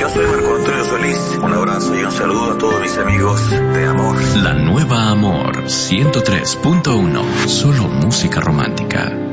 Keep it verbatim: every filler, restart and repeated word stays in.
Yo soy Marco Antonio Solís. Un abrazo y un saludo a todos mis amigos de Amor. La nueva Amor ciento tres punto uno. Solo música romántica.